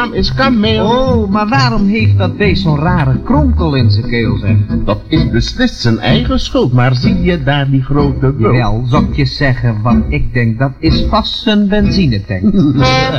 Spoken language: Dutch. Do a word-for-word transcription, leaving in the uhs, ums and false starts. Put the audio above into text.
naam is Kameel. Oh, maar waarom heeft dat beest zo'n rare kronkel in zijn keel, zeg? Dat is beslist zijn eigen schuld, maar zie je daar die grote bult? Wel, zou ik je zeggen wat ik denk, dat is vast een benzinetank.